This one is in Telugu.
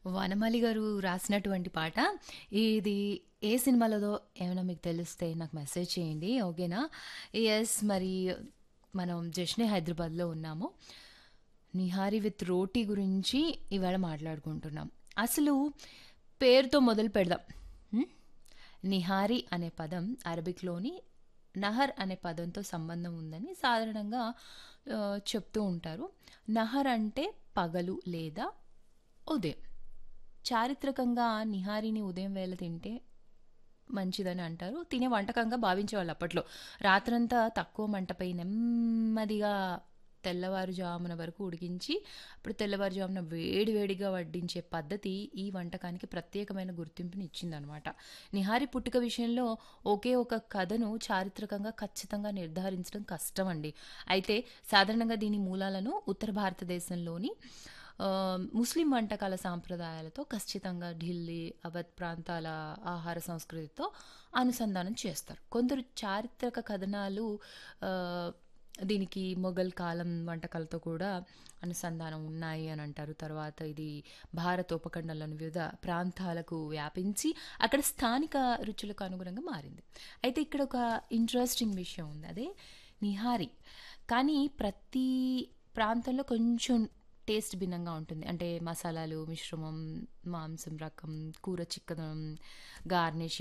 వనమాలి గారు రాసినటువంటి పాట. ఇది ఏ సినిమాలోదో ఏమైనా మీకు తెలిస్తే నాకు మెసేజ్ చేయండి. ఓకేనా? యెస్. మరి మనం జశ్నే హైదరాబాద్‌లో ఉన్నాము. 'నిహారి విత్ రోటీ' గురించి ఇవాళ మాట్లాడుకుంటున్నాం. అసలు పేరుతో మొదలు పెడదాం. హ్మ్. నిహారి అనే పదం అరబిక్‌లోని నహర్ అనే పదంతో సంబంధం ఉందని సాధారణంగా చెప్తూ ఉంటారు. నహర్ అంటే పగలు లేదా ఉదయం. చారిత్రకంగా నిహారిని ఉదయం వేళ తింటే మంచిదని అంటారు. తినే వంటకంగా భావించేవాళ్ళు అప్పట్లో. రాత్రంతా తక్కువ మంటపై నెమ్మదిగా తెల్లవారుజామున వరకు ఉడికించి, అప్పుడు తెల్లవారుజామున వేడి వేడిగా వడ్డించే పద్ధతి ఈ వంటకానికి ప్రత్యేకమైన గుర్తింపుని ఇచ్చిందనమాట. నిహారి పుట్టుక విషయంలో ఒకే ఒక కథను చారిత్రకంగా ఖచ్చితంగా నిర్ధారించడం కష్టమండి. అయితే సాధారణంగా దీని మూలాలను ఉత్తర భారతదేశంలోని ముస్లిం వంటకాల సాంప్రదాయాలతో ఖచ్చితంగా ఢిల్లీ, అవధ్ ప్రాంతాల ఆహార సంస్కృతితో అనుసంధానం చేస్తారు. కొందరు చారిత్రక కథనాలు ఆహ్, దీనికి మొఘల్ కాలం వంటకాలతో కూడా అనుసంధానం ఉన్నాయి అని అంటారు. తర్వాత ఇది భారత ఉపఖండంలోని వివిధ ప్రాంతాలకు వ్యాపించి అక్కడ స్థానిక రుచులకు అనుగుణంగా మారింది. అయితే ఇక్కడ ఒక ఇంట్రెస్టింగ్ విషయం ఉంది. అదే నిహారి. కానీ ప్రతి ప్రాంతంలో కొంచెం టేస్ట్ భిన్నంగా ఉంటుంది. అంటే మసాలాలు, మిశ్రమం, మాంసం రకం, కూర చిక్కదనం, గార్నిష్